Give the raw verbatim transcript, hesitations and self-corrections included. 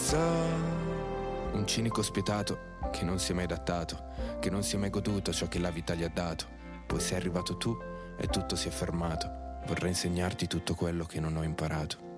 senza un cinico spietato che non si è mai adattato, che non si è mai goduto ciò che la vita gli ha dato. Poi sei arrivato tu e tutto si è fermato. Vorrei insegnarti tutto quello che non ho imparato.